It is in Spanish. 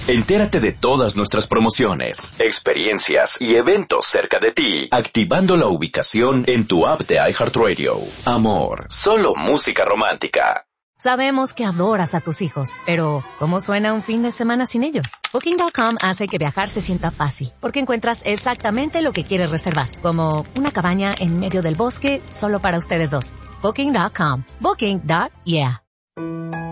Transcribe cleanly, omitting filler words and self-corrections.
Entérate de todas nuestras promociones, experiencias y eventos cerca de ti, activando la ubicación en tu app de iHeartRadio. Amor, solo música romántica. Sabemos que adoras a tus hijos, pero ¿cómo suena un fin de semana sin ellos? Booking.com hace que viajar se sienta fácil, porque encuentras exactamente lo que quieres reservar, como una cabaña en medio del bosque solo para ustedes dos. Booking.com. Booking.yeah.